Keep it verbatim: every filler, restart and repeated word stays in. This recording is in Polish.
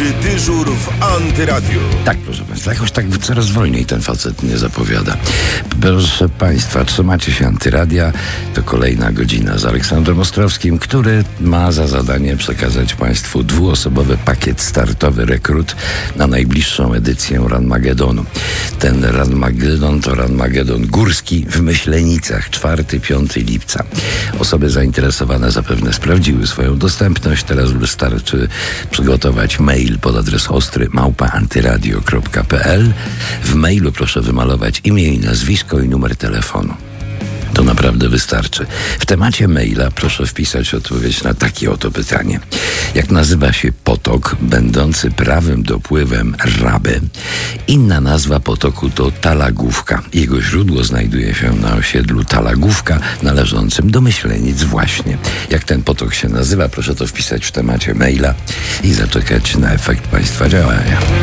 dyżur w Antyradiu. Tak, proszę Państwa, jakoś tak coraz wolniej ten facet nie zapowiada. Proszę Państwa, trzymacie się Antyradia. To kolejna godzina z Aleksandrem Ostrowskim, który ma za zadanie przekazać Państwu dwuosobowy pakiet startowy rekrut na najbliższą edycję Ranmagedonu. Ten Ranmagedon to Ranmagedon górski w Myślenicach, czwartego piątego lipca. Osoby zainteresowane zapewne sprawdziły swoją dostępność. Teraz wystarczy przygotować mail pod adres ostry małpa antyradio kropka p l. W mailu proszę wymalować imię i nazwisko i numer telefonu. To naprawdę wystarczy. W temacie maila proszę wpisać odpowiedź na takie oto pytanie. Jak nazywa się potok będący prawym dopływem Raby? Inna nazwa potoku to Talagówka. Jego źródło znajduje się na osiedlu Talagówka, należącym do Myślenic właśnie. Jak ten potok się nazywa, proszę to wpisać w temacie maila i zaczekać na efekt Państwa działania.